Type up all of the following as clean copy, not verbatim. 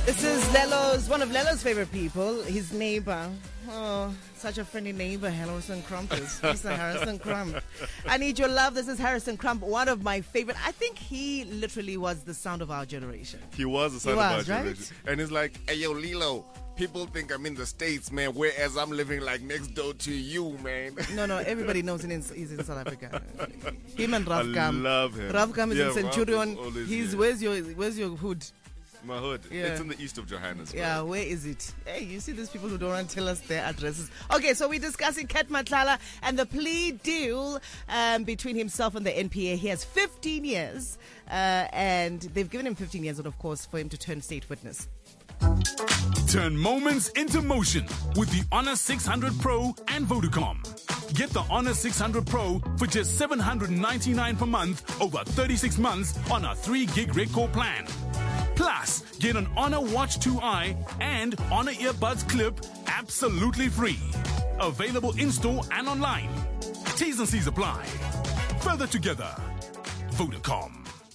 This is one of Lelo's favorite people, his neighbor. Oh, such a friendly neighbor, Harrison Crump is. Mr. Harrison Crump. I Need Your Love. This is Harrison Crump, one of my favorite. I think he literally was the sound of our generation. He was the sound of our generation. Right? And he's like, hey, yo, Lilo, people think I'm in the States, man, whereas I'm living like next door to you, man. No, everybody knows he's in South Africa. Him and Ravkam. I love him. Ravkam is in Centurion. He's where's your hood? My hood. Yeah. It's in the east of Johannesburg. Yeah, where is it? Hey, you see these people who don't want to tell us their addresses. Okay, so we're discussing Kat Matlala and the plea deal between himself and the NPA. He has 15 years, and they've given him 15 years, of course, for him to turn state witness. Turn moments into motion with the Honor 600 Pro and Vodacom. Get the Honor 600 Pro for just $799 per month over 36 months on a 3 gig record plan. Plus, get an Honor Watch 2i and Honor Earbuds Clip absolutely free. Available in-store and online. T's and C's apply. Further together. Vodacom.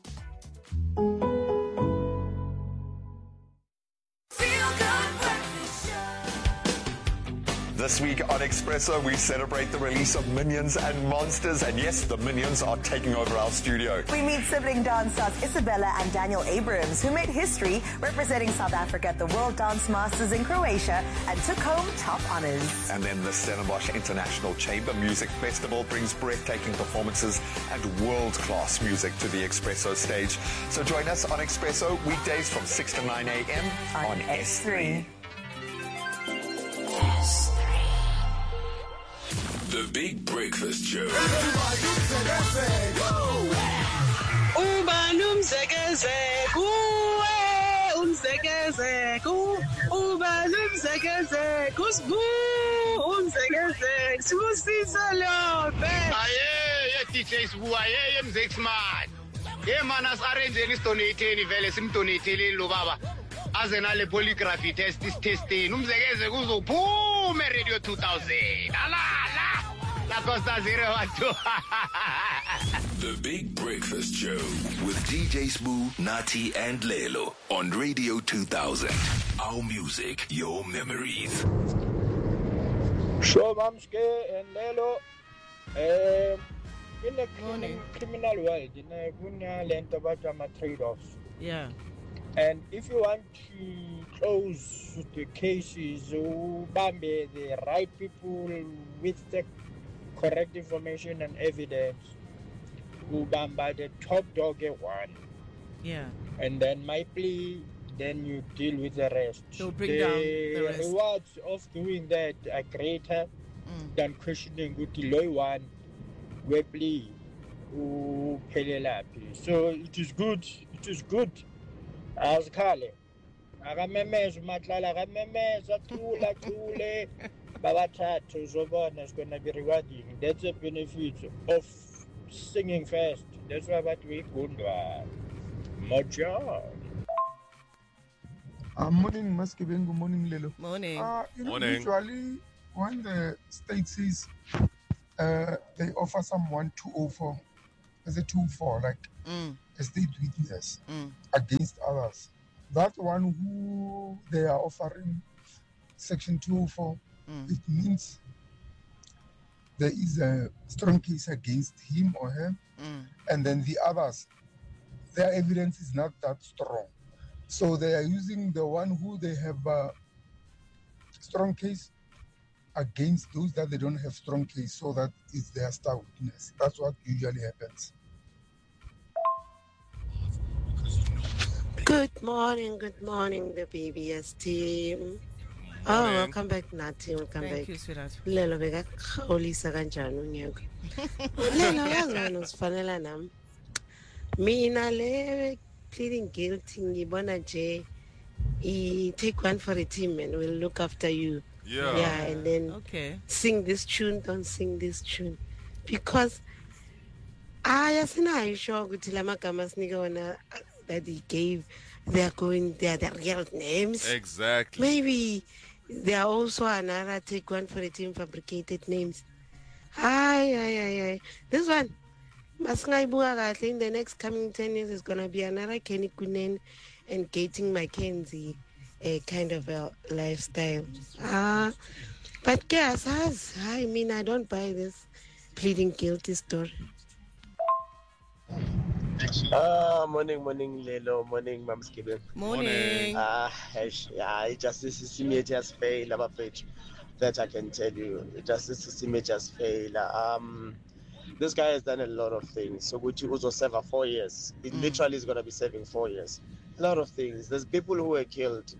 This week on Expresso, we celebrate the release of Minions and Monsters. And yes, the Minions are taking over our studio. We meet sibling dance stars Isabella and Daniel Abrams, who made history representing South Africa at the World Dance Masters in Croatia and took home top honors. And then the Stellenbosch International Chamber Music Festival brings breathtaking performances and world-class music to the Expresso stage. So join us on Expresso weekdays from 6 to 9 a.m. on S3. The Big Breakfast Show. DJ Sbu aye mzexman ye man as arrange istonate vele simtonate lo baba azena le polygraphy test umzekeze kuzophuma Radio 2000 la Costa 012. The Big Breakfast Show with DJ Sbu, Nati, and Lelo on Radio 2000. Our music, your memories. So, Mamske and Lelo, in the criminal world, in a good trade-offs. Yeah. And if you want to close the cases, Bambi, the right people with the correct information and evidence, Ubamba, the top dog at one. Yeah. And then my plea, then you deal with the rest. So bring down the rest. The rewards of doing that are greater than questioning with the low one, where plea, so it is good. It is good. As Kale, agamemeza uMatlala agamemeza thule babathathu zobona is going to be rewarding. That's a benefit of singing first. That's why we gundwa mojo. Morning Maskeben, good morning Lelo. Morning. Morning. Usually when the state says they offer someone 204 as a 2-4 like a state witness against others. That one who they are offering section 204, it means there is a strong case against him or her, and then the others, their evidence is not that strong. So they are using the one who they have a strong case against those that they don't have strong case, so that is their star witness. That's what usually happens. Good morning, the BBS team. Oh, welcome back, Nati. Welcome Thank back. you, sweetheart. Lelo beka khawulisa kanjani unyoko. Lelo yazana usifanela nami. Mina le pleading guilty ngibona nje take one for the team and we'll look after you. Yeah, and then sing this tune, don't sing this tune. Because asinayo sure ukuthi la magama sinika wona that he gave, they're the real names. Exactly. Maybe there are also another take one for the team fabricated names. Aye. This one, in the next coming 10 years is gonna be another Kenny Kunen and Gating Mackenzie. a kind of a lifestyle. But guess, I mean, I don't buy this pleading guilty story. Morning, Lelo. Morning, Mams Gibbon. Morning. Justice system just fail, Abafethu. That I can tell you. Justice system just fail. This guy has done a lot of things. So which also serve 4 years. It literally is going to be serving 4 years. A lot of things. There's people who were killed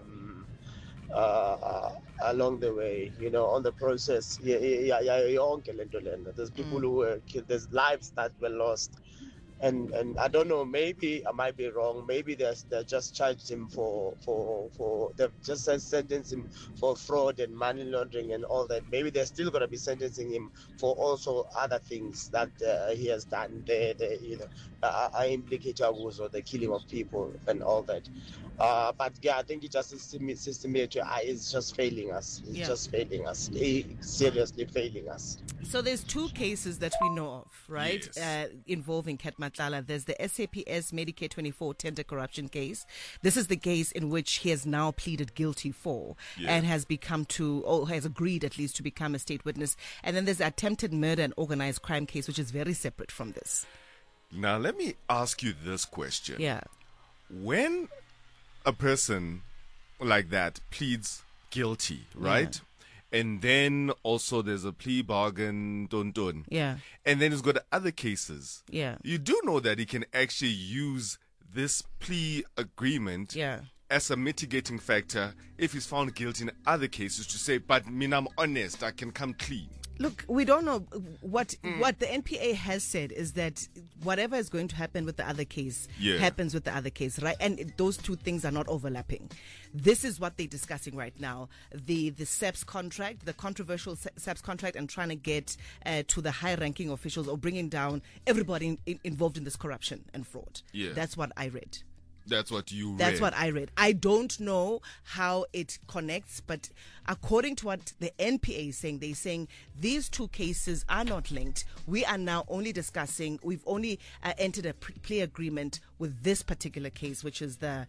along the way, you know, on the process. There's people who were killed. There's lives that were lost. And I don't know, maybe I might be wrong. Maybe they just charged him for they've just sentenced him for fraud and money laundering and all that. Maybe they're still going to be sentencing him for also other things that he has done. I implicate also the killing of people and all that. But yeah, I think the justice system is just failing us. It's just failing us. Seriously failing us. So there's 2 cases that we know of, right? Yes. Involving Ket Matlala. There's the SAPS Medicare 24 tender corruption case. This is the case in which he has now pleaded guilty for and has has agreed at least to become a state witness. And then there's the attempted murder and organized crime case, which is very separate from this. Now, let me ask you this question. Yeah. When a person like that pleads guilty, right? And then also there's a plea bargain, dun. Yeah. And then he's got other cases. Yeah. You do know that he can actually use this plea agreement as a mitigating factor if he's found guilty in other cases to say, but I'm honest, I can come clean. Look, we don't know what the NPA has said is that whatever is going to happen with the other case happens with the other case, right? And those 2 things are not overlapping. This is what they're discussing right now. The SEPS contract, the controversial SEPS contract, and trying to get to the high-ranking officials or bringing down everybody involved in this corruption and fraud. Yeah. That's what I read. That's what you read. That's what I read. I don't know how it connects, but according to what the NPA is saying, they're saying these 2 cases are not linked. We are now only discussing, we've only entered a plea agreement with this particular case, which is the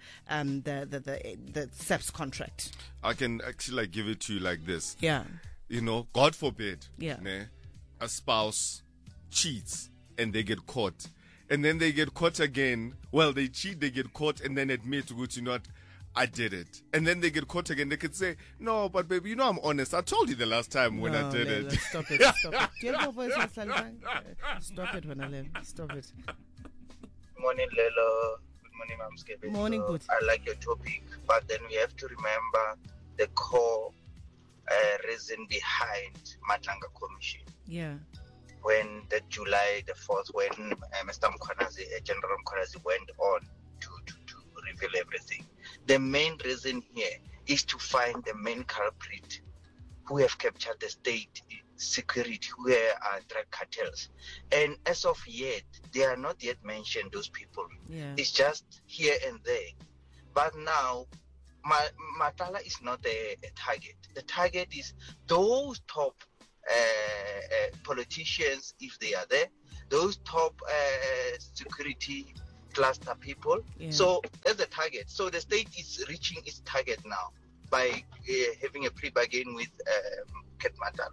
SEPS contract. I can actually give it to you like this. Yeah. You know, God forbid, Yeah. a spouse cheats and they get caught. And then they get caught again. Well, they cheat, they get caught, and then admit, I did it. And then they get caught again. They could say, no, but baby, I'm honest. I told you the last time when I did it. Stop it. Do you have your voice, Stop it, Stop it. Morning, Lelo. Good morning, Mams Gibbon. Morning, good. I like your topic, but then we have to remember the core reason behind Matlanga Commission. Yeah. When the July the 4th, when Mr. Mkhwanazi, General Mkhwanazi went on to reveal everything. The main reason here is to find the main culprit who have captured the state security, who are drug cartels. And as of yet, they are not yet mentioned, those people. Yeah. It's just here and there. But now, Matlala is not a target. The target is those top politicians, if they are there, those top security cluster people. Yeah. So that's the target. So the state is reaching its target now by having a pre-bargain with Ket Matlala.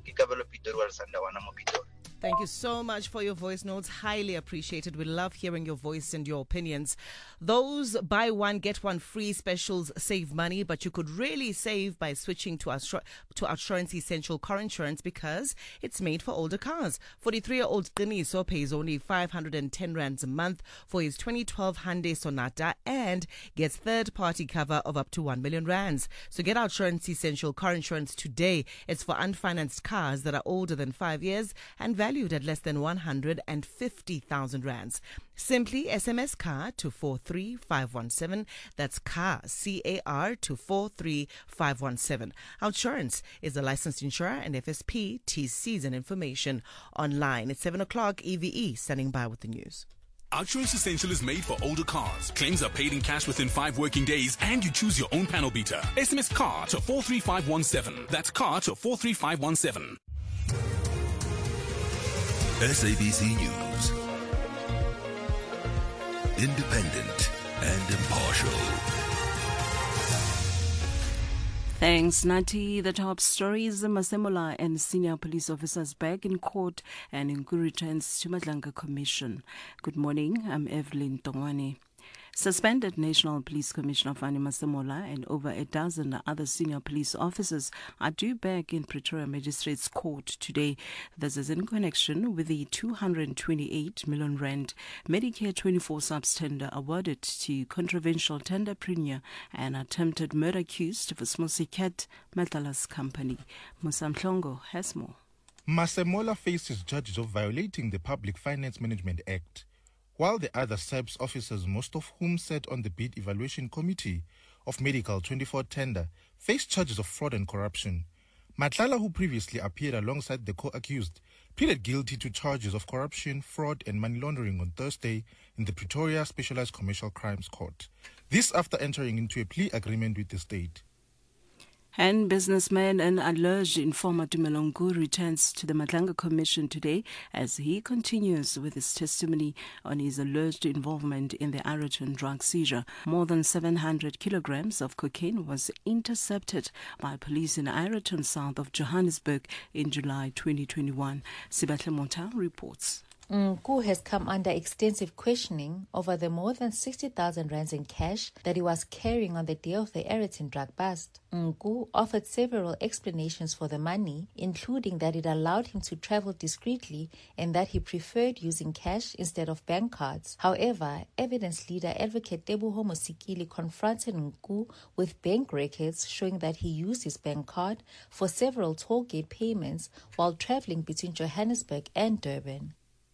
Thank you so much for your voice notes. Highly appreciated. We love hearing your voice and your opinions. Those buy one, get one free specials save money, but you could really save by switching to Outsurance Essential Car Insurance because it's made for older cars. 43-year-old Qiniso pays only 510 rands a month for his 2012 Hyundai Sonata and gets third-party cover of up to 1 million rands. So get Outsurance Essential Car Insurance today. It's for unfinanced cars that are older than 5 years and valued at less than 150,000 rands. Simply SMS CAR to 43517. That's CAR, C-A-R, to 43517. Outsurance is a licensed insurer and FSP, TCs and information online. It's 7 o'clock, EVE standing by with the news. Outsurance Essential is made for older cars. Claims are paid in cash within 5 working days and you choose your own panel beater. SMS CAR to 43517. That's CAR to 43517. SABC News. Independent and impartial. Thanks, Nati. The top stories: Masemola and senior police officers back in court, and Nku returns to Madlanga Commission. Good morning, I'm Evelyn Tongwane. Suspended National Police Commissioner Fanny Masemola and over a dozen other senior police officers are due back in Pretoria Magistrates Court today. This is in connection with the 228 million rand Medicare 24 subs tender awarded to controversial tenderpreneur and attempted murder accused of Smosiket Metals company. Musa Mhlongo has more. Masemola faces charges of violating the Public Finance Management Act, while the other SAPS officers, most of whom sat on the bid evaluation committee of Medical 24 tender, faced charges of fraud and corruption. Matlala, who previously appeared alongside the co-accused, pleaded guilty to charges of corruption, fraud and money laundering on Thursday in the Pretoria Specialized Commercial Crimes Court. This after entering into a plea agreement with the state. And businessman and alleged informer Tumelo Nku returns to the Madlanga Commission today as he continues with his testimony on his alleged involvement in the Ireton drug seizure. More than 700 kilograms of cocaine was intercepted by police in Ireton, south of Johannesburg, in July 2021. Sibatle Monta reports. Nku has come under extensive questioning over the more than 60,000 rands in cash that he was carrying on the day of the Ireton drug bust. Nku offered several explanations for the money, including that it allowed him to travel discreetly and that he preferred using cash instead of bank cards. However, evidence leader Advocate Teboho Mosikili confronted Nku with bank records showing that he used his bank card for several tollgate payments while traveling between Johannesburg and Durban.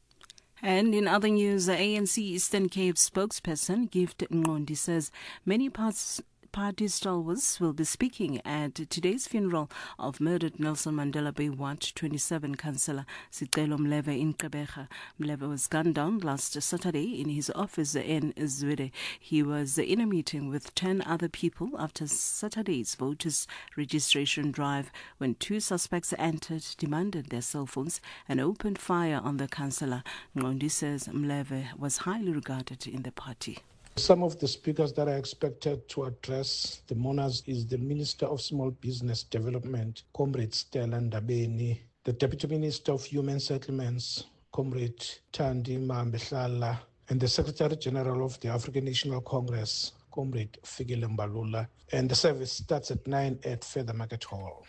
And in other news, the ANC Eastern Cape spokesperson Gift Ngondi says many party stalwarts will be speaking at today's funeral of murdered Nelson Mandela Bay Ward 27 councillor Sicelo Mleve in Gqeberha. Mleve was gunned down last Saturday in his office in Zwede. He was in a meeting with 10 other people after Saturday's voters' registration drive when two suspects entered, demanded their cell phones and opened fire on the councillor. Ngondi says Mleve was highly regarded in the party. Some of the speakers that are expected to address the mourners is the Minister of Small Business Development, Comrade Stella Ndabeni, the Deputy Minister of Human Settlements, Comrade Thandi Mahambehlala, and the Secretary General of the African National Congress, Comrade Fikile Mbalula. And the service starts at 9 at Feather Market Hall.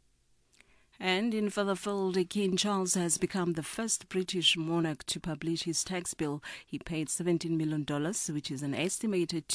And in Furtherfield, King Charles has become the first British monarch to publish his tax bill. He paid $17 million, which is an estimated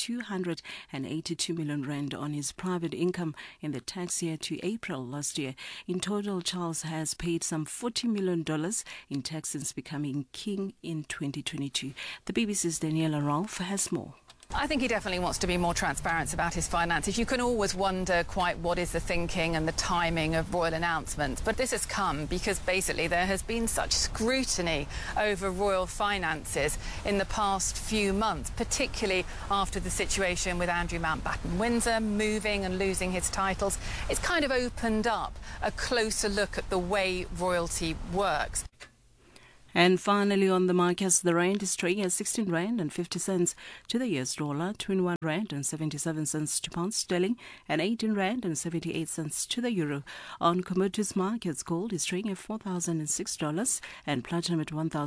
282 million rand on his private income in the tax year to April last year. In total, Charles has paid some $40 million in tax since becoming king in 2022. The BBC's Daniela Rolfe has more. I think he definitely wants to be more transparent about his finances. You can always wonder quite what is the thinking and the timing of royal announcements, but this has come because basically there has been such scrutiny over royal finances in the past few months, particularly after the situation with Andrew Mountbatten-Windsor moving and losing his titles. It's kind of opened up a closer look at the way royalty works. And finally, on the markets, the rand is trading at 16 rand and 50 cents to the US dollar, 21 rand and 77 cents to pound sterling, and 18 rand and 78 cents to the euro. On commodities markets, gold is trading at $4,006 and platinum at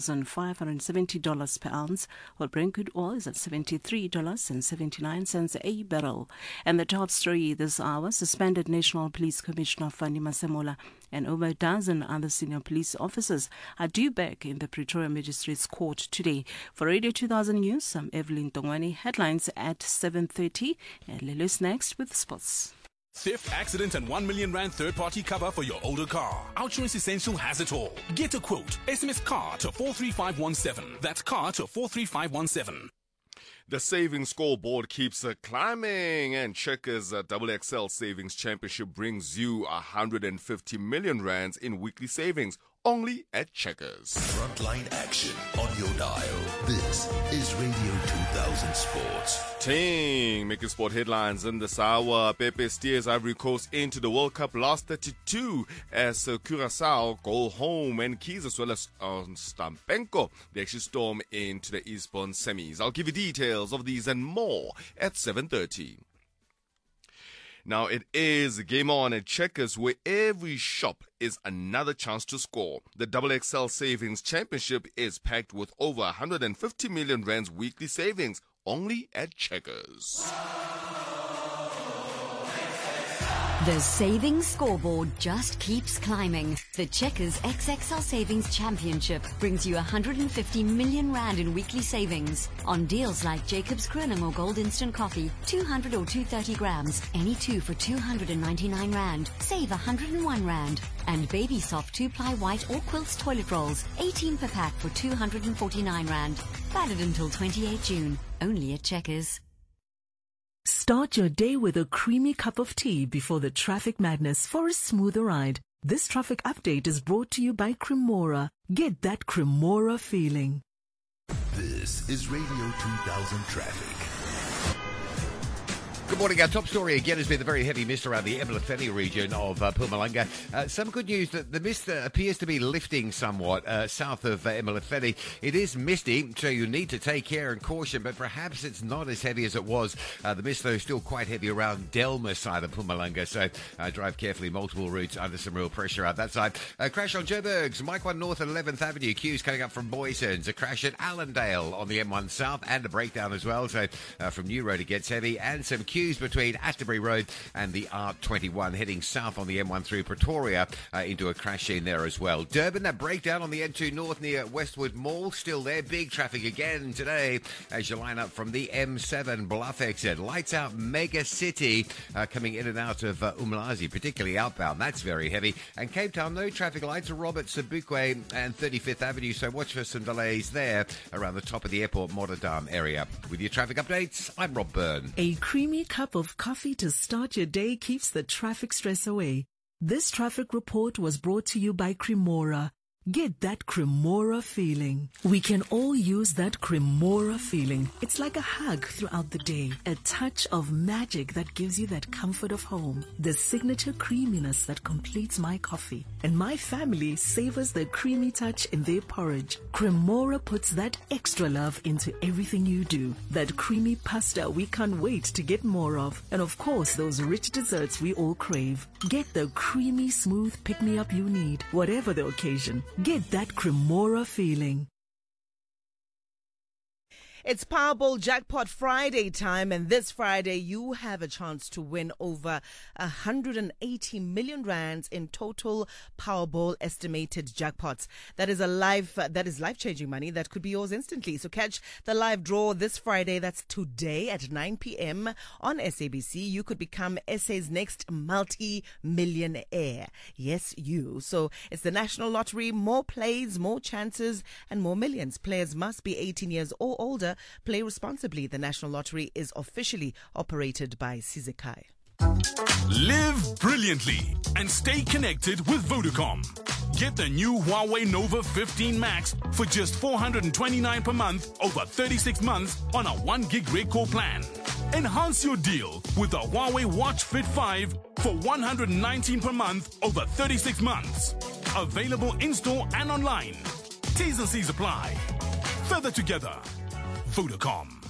$1,570 per ounce, while Brent crude oil is at $73.79 a barrel. And the top story this hour: suspended National Police Commissioner Fanny Masemola and over a dozen other senior police officers are due back in the Pretoria Magistrates Court today. For Radio 2000 News, I'm Evelyn Tongwane. Headlines at 7:30, and Lulu's next with sports. Theft, accident, and 1 million rand third-party cover for your older car. Outsurance Essential has it all. Get a quote. SMS CAR to 43517. That's CAR to 43517. The savings scoreboard keeps climbing, and Checkers XXL Savings Championship brings you 150 million rands in weekly savings, only at Checkers. Frontline action on your dial. This is Radio 2000 Sports. Ting, making sport headlines in this hour. Pepe steers Ivory Coast into the World Cup last 32 as Curaçao go home, and Keys as well as Stampenko, they actually storm into the Eastbourne semis. I'll give you details of these and more at 7:30. Now, it is game on at Checkers, where every shop is another chance to score. The XXL Savings Championship is packed with over 150 million rands weekly savings, only at Checkers. The savings scoreboard just keeps climbing. The Checkers XXL Savings Championship brings you 150 million rand in weekly savings on deals like Jacob's Kruling or Gold Instant Coffee, 200 or 230 grams, any two for 299 rand. Save 101 rand. And Baby Soft 2-ply white or quilts toilet rolls, 18 per pack for 249 rand. Valid until 28 June. Only at Checkers. Start your day with a creamy cup of tea before the traffic madness for a smoother ride. This traffic update is brought to you by Cremora. Get that Cremora feeling. This is Radio 2000 Traffic. Good morning. Our top story again has been the very heavy mist around the Emalahleni region of Mpumalanga. Some good news that the mist appears to be lifting somewhat south of Emalahleni. It is misty, so you need to take care and caution, but perhaps it's not as heavy as it was. The mist, though, is still quite heavy around Delma side of Mpumalanga, so drive carefully. Multiple routes under some real pressure out that side. A crash on Joburg's Mike 1 North 11th Avenue. Queues coming up from Boysons. A crash at Allendale on the M1 South and a breakdown as well. So from New Road it gets heavy, and some queues between Atterbury Road and the R21 heading south on the M1 through Pretoria into a crash scene there as well. Durban, that breakdown on the N2 North near Westwood Mall, still there. Big traffic again today as you line up from the M7 Bluff exit. Lights out Mega City coming in and out of Umlazi, particularly outbound. That's very heavy. And Cape Town, no traffic lights. Robert Sobukwe and 35th Avenue, so watch for some delays there around the top of the airport Motterdam area. With your traffic updates, I'm Rob Byrne. A creamy cup of coffee to start your day keeps the traffic stress away. This traffic report was brought to you by Cremora. Get that Cremora feeling. We can all use that Cremora feeling. It's like a hug throughout the day. A touch of magic that gives you that comfort of home. The signature creaminess that completes my coffee. And my family savors the creamy touch in their porridge. Cremora puts that extra love into everything you do. That creamy pasta we can't wait to get more of. And of course, those rich desserts we all crave. Get the creamy, smooth pick-me-up you need, whatever the occasion. Get that Cremora feeling. It's Powerball Jackpot Friday time, and this Friday you have a chance to win over 180 million rands in total Powerball estimated jackpots. That is life-changing money that could be yours instantly. So catch the live draw this Friday. That's today at 9 p.m. on SABC. You could become SA's next multi-millionaire. Yes, you. So it's the National Lottery. More plays, more chances, and more millions. Players must be 18 years or older. Play responsibly. The National Lottery is officially operated by Sizekai. Live brilliantly and stay connected with Vodacom. Get the new Huawei Nova 15 Max for just 429 per month over 36 months on a 1 gig red core plan. Enhance your deal with the Huawei Watch Fit 5 for 119 per month over 36 months. Available in-store and online. T's and C's apply. Further together. Vodacom.